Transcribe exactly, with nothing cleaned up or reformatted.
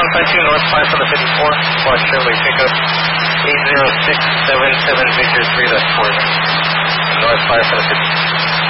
one five two, North five for the fifty-four. Watch Shirley, pickup eight zero six seven seven Victor three, that's four. North five for the fifty-four.